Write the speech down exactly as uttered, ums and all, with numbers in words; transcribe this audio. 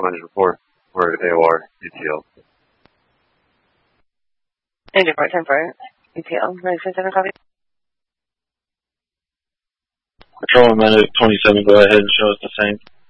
nine four for A O R, E T L. Engine part ten for E T L. nine four seven, copy. Patrol Medic twenty-seven, go ahead and show us the same.